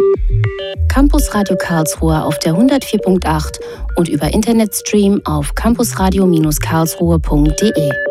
Campus Radio Karlsruhe auf der 104.8 und über Internetstream auf campusradio-karlsruhe.de.